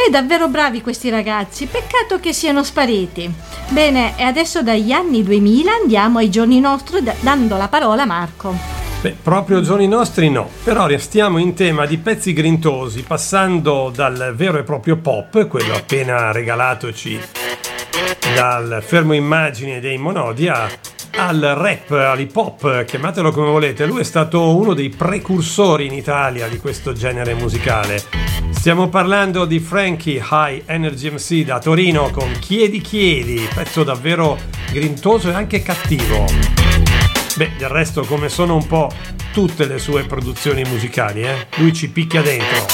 davvero bravi questi ragazzi, peccato che siano spariti. Bene, e adesso dagli anni 2000 andiamo ai giorni nostri dando la parola a Marco. Beh, proprio giorni nostri no, però restiamo in tema di pezzi grintosi, passando dal vero e proprio pop, quello appena regalatoci dal fermo immagine dei Monodia, al rap, all'hip hop, chiamatelo come volete. Lui è stato uno dei precursori in Italia di questo genere musicale. Stiamo parlando di Frankie High Energy MC da Torino con Chiedi Chiedi, pezzo davvero grintoso e anche cattivo. Beh, del resto come sono un po' tutte le sue produzioni musicali, lui ci picchia dentro.